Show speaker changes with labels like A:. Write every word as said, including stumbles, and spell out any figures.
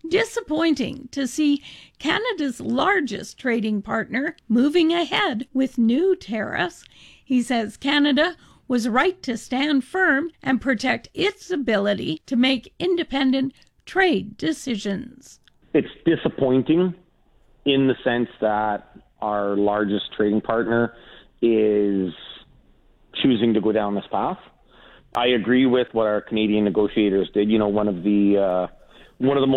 A: disappointing to see Canada's largest trading partner moving ahead with new tariffs. He says Canada was right to stand firm and protect its ability to make independent trade decisions.
B: It's disappointing in the sense that our largest trading partner is choosing to go down this path. I agree with what our Canadian negotiators did. You know, one of the uh, one of the most